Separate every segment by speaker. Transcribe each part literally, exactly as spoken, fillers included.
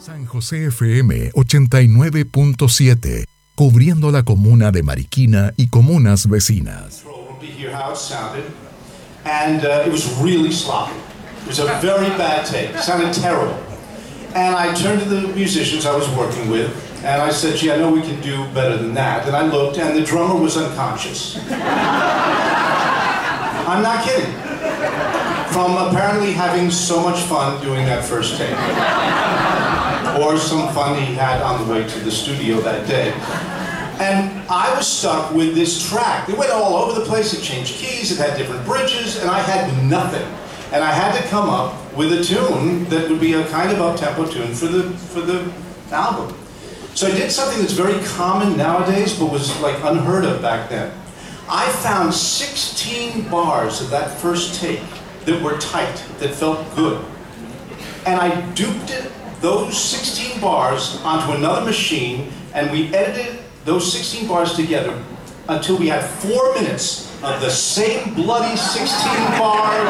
Speaker 1: San José F M ochenta y nueve punto siete, cubriendo la comuna de Mariquina y comunas vecinas.
Speaker 2: And uh, it was really sloppy. It was a very bad take. It sounded terrible. And I turned to the musicians I was working with, and I said, gee, I know we can do better than that. And I looked, and the drummer was unconscious. I'm not kidding. From apparently having so much fun doing that first take. Or some fun he had on the way to the studio that day. And I was stuck with this track. It went all over the place, it changed keys, it had different bridges, and I had nothing. And I had to come up with a tune that would be a kind of up-tempo tune for the, for the album. So I did something that's very common nowadays, but was like unheard of back then. I found sixteen bars of that first take that were tight, that felt good. And I duped it, those sixteen bars onto another machine, and we edited those sixteen bars together until we had four minutes of the same bloody sixteen bars.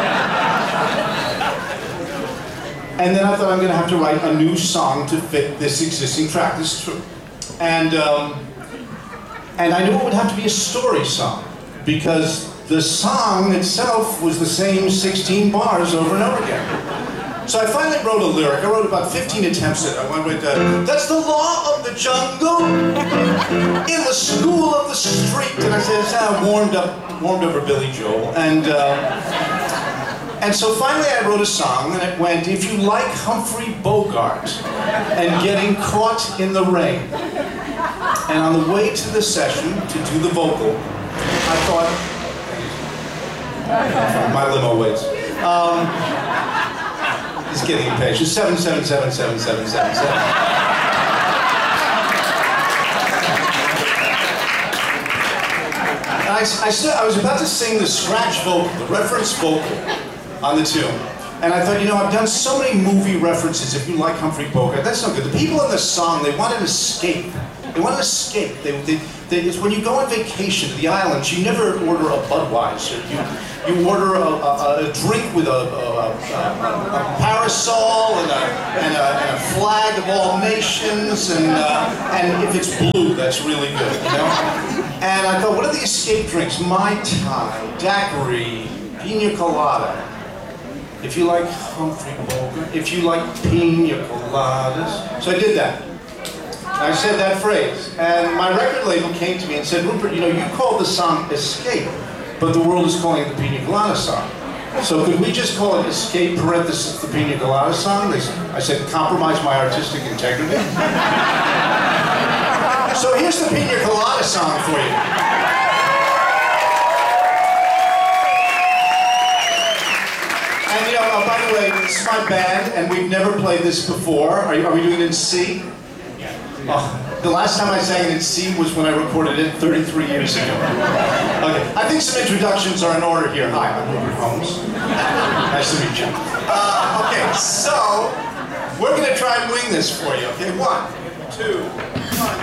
Speaker 2: And then I thought, I'm going to have to write a new song to fit this existing track. This is true. And, um, and I knew it would have to be a story song, because the song itself was the same sixteen bars over and over again. So I finally wrote a lyric. I wrote about fifteen attempts at it. I went with, uh, that's the law of the jungle in the school of the street. And I said, it's uh, warmed up, warmed over Billy Joel. And, uh, and so finally I wrote a song, and it went, if you like Humphrey Bogart and getting caught in the rain. And on the way to the session to do the vocal, I thought, my limo waits. Um, He's getting impatient. Seven, seven, seven, seven, seven, seven, seven. I, I, stood, I was about to sing the scratch vocal, the reference vocal on the tune. And I thought, you know, I've done so many movie references. If you like Humphrey Bogart, that's not good. The people in the song, they want an escape. They want an escape. They, they, they, it's when you go on vacation to the islands, you never order a Budweiser. You, you order a, a, a drink with a, a, a, a parasol and a, and, a, and a flag of all nations, and, uh, and if it's blue, that's really good, you know? And I thought, what are the escape drinks? Mai Tai, daiquiri, pina colada. If you like Humphrey Bogart, if you like pina coladas. So I did that. I said that phrase, and my record label came to me and said, Rupert, you know, you called the song Escape, but the world is calling it the Pina Colada song. So could we just call it Escape, parenthesis, the Pina Colada song? They, I said, compromise my artistic integrity? So here's the Pina Colada song for you. And you know, oh, by the way, this is my band, and we've never played this before. Are, you, are we doing it in C? Oh, the last time I sang it in C was when I recorded it thirty-three years ago. Okay, I think some introductions are in order here. Hi, I'm Rupert Holmes. Nice to meet you. Uh, okay, so we're going to try and wing this for you. Okay, one, two, one.